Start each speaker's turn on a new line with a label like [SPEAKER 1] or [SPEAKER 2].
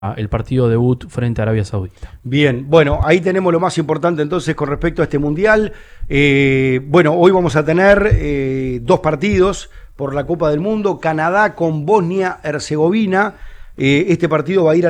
[SPEAKER 1] el partido debut frente a Arabia Saudita.
[SPEAKER 2] Bien, bueno, ahí tenemos lo más importante entonces con respecto a este mundial. Bueno, hoy vamos a tener dos partidos por la Copa del Mundo, Canadá con Bosnia-Herzegovina. Este partido va a ir a